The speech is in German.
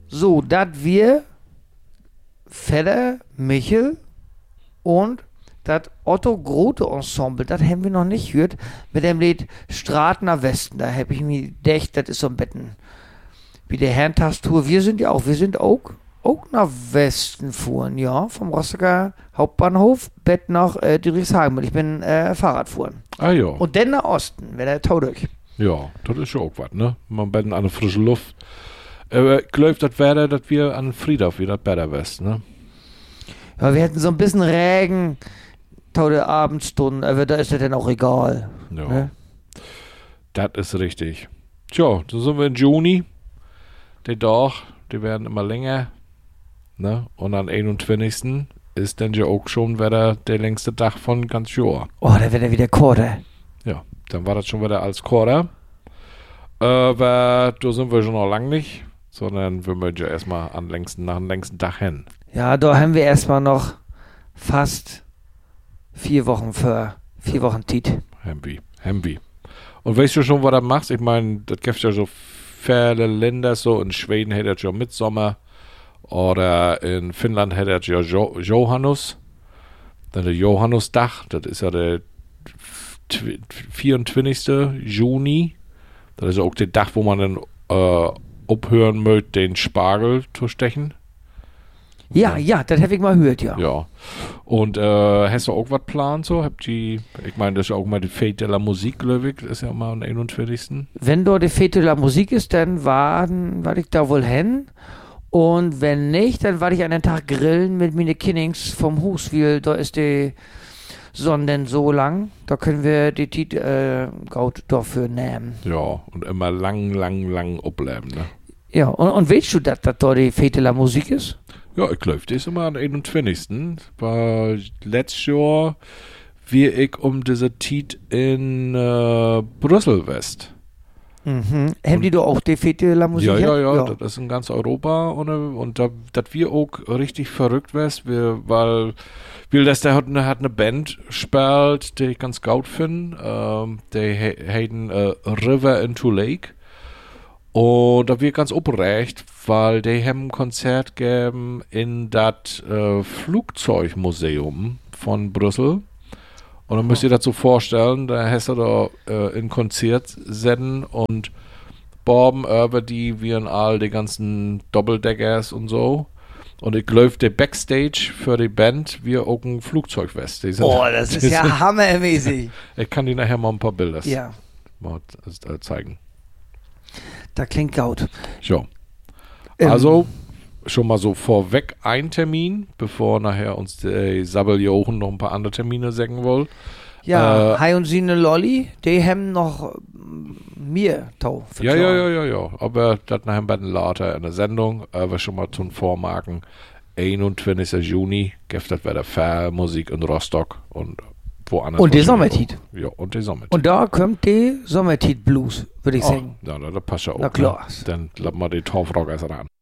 So, dat wir Fedder, Michel und das Otto Grote Ensemble, das haben wir noch nicht gehört, mit dem Lied Straat nach Westen. Da habe ich mir gedacht, das ist so ein Betten wie der Herrentastur. Wir sind auch nach Westen fuhren, ja, vom Rostocker Hauptbahnhof, Bett nach Dietrichshagen. Ich bin Fahrradfuhren. Ah ja. Und dann nach Osten, wäre der Taudurch. Ja, das ist schon auch was, ne? Man Betten an der frischen Luft. Ich glaube, das wäre, dass wir an Friedhof wieder besser west, ne? Ja, wir hätten so ein bisschen Regen, taude Abendstunden, aber da ist das dann auch egal. Ja, ne? Das ist richtig. Tja, so sind wir in Juni. Die Tage, die werden immer länger, ne? Und am 21. ist dann ja auch schon wieder der längste Tag von ganz Jahr. Oh, da wird er wieder Quarter. Ja, dann war das schon wieder als Quarter. Aber da sind wir schon noch lang nicht, sondern wir möchten ja erstmal nach dem längsten Tag hin. Ja, da haben wir erstmal noch fast 4 Wochen Tiet. Hemby. Und weißt du schon, was du machst? Ich meine, das gibt ja so viele Länder, so in Schweden hätte es ja Mitsommer oder in Finnland hätte es ja Johannes. Dann der Johannusdach, das ist ja der 24. Juni. Das ist ja auch der Dach, wo man dann aufhören möchte, den Spargel zu stechen. Ja, das habe ich mal gehört, ja. Ja. Und hast du auch was geplant so? Ich meine, das ist ja auch mal die Fete de la Musik, glaube ich. Das ist ja mal am 21. Wenn dort die Fete de la Musik ist, dann war ich da wohl hin. Und wenn nicht, dann war ich an den Tag grillen mit meine Kinnings vom Hus, weil da ist die Sonne so lang. Da können wir die Tiet Gaut dafür nehmen. Ja, und immer lang abbleiben, ne? Ja, und weißt du, dass da die Fete de la Musik ist? Ja, ich glaube, das ist immer am 21. War letztes Jahr wie ich diese Tiet in Brüssel West. Mhm. Haben die da auch die Fete de la Musik? Ja, das ist in ganz Europa und da wir auch richtig verrückt west, weil das da hat eine Band spielt, die ich ganz gut finde, die heißen River into Lake. Und da wird ganz aufgeregt, weil die haben ein Konzert gegeben in das Flugzeugmuseum von Brüssel. Und dann müsst ihr das so vorstellen, da hast du da ein Konzert senden und Borben über die wie all die ganzen Doppeldeckers und so. Und ich glaube, der Backstage für die Band wie auch ein Flugzeugwest. Das ist ja hammermäßig. Ich kann dir nachher mal ein paar Bilder mal zeigen. Das klingt gut. So. Also, schon mal so vorweg ein Termin, bevor nachher uns die Sabbeljochen noch ein paar andere Termine sagen wollen. Ja, Hai und Sine Lolli, die haben noch mir Tau. Ja. Aber das nachher bei den Later in der Sendung, aber schon mal zum Vormarken. 21. Juni, gibt das wieder Fair-Musik in Rostock und woanders. Und die Sommertit. Ja, und die Sommertit. Und da kommt die Sommertit Blues, würde ich sagen. Ja, da passt ja auch. Na klar. Ne? Dann lassen wir die Torfrockers ran.